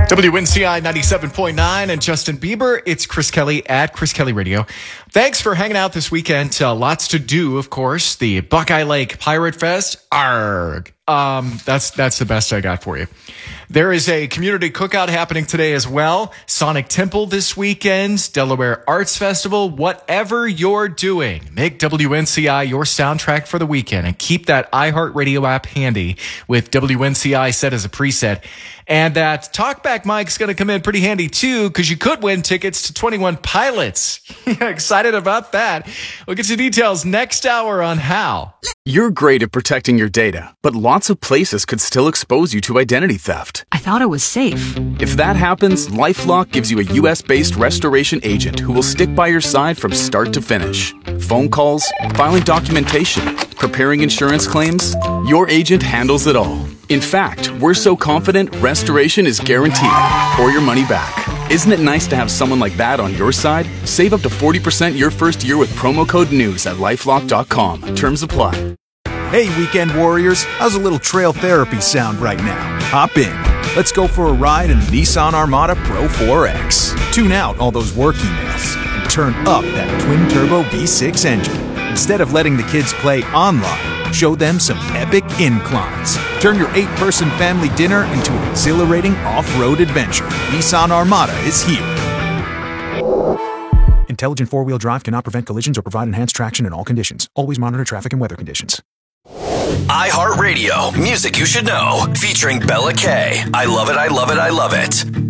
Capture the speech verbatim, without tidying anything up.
W N C I ninety-seven point nine and Justin Bieber. It's Chris Kelly at Chris Kelly Radio. Thanks for hanging out this weekend. Uh, lots to do, of course. The Buckeye Lake Pirate Fest. Arrgh. Um, that's, that's the best I got for you. There is a community cookout happening today as well. Sonic Temple this weekend, Delaware Arts Festival. Whatever you're doing, make W N C I your soundtrack for the weekend and keep that iHeartRadio app handy with W N C I set as a preset. And that Talkback mic's going to come in pretty handy too, because you could win tickets to twenty-one Pilots. Excited about that. We'll get you details next hour on how. You're great at protecting your data, but lots of places could still expose you to identity theft. I thought it was safe. If that happens, LifeLock gives you a U S-based restoration agent who will stick by your side from start to finish. Phone calls, filing documentation, preparing insurance claims, your agent handles it all. In fact, we're so confident restoration is guaranteed or your money back. Isn't it nice to have someone like that on your side? Save up to forty percent your first year with promo code NEWS at lifelock dot com. Terms apply. Hey, weekend warriors, how's a little trail therapy sound right now? Hop in. Let's go for a ride in the Nissan Armada Pro four X. Tune out all those work emails and turn up that twin-turbo V six engine. Instead of letting the kids play online, show them some epic inclines. Turn your eight-person family dinner into an exhilarating off-road adventure. Nissan Armada is here. Intelligent four-wheel drive cannot prevent collisions or provide enhanced traction in all conditions. Always monitor traffic and weather conditions. iHeartRadio, music you should know, featuring Bella K. I love it, I love it, I love it.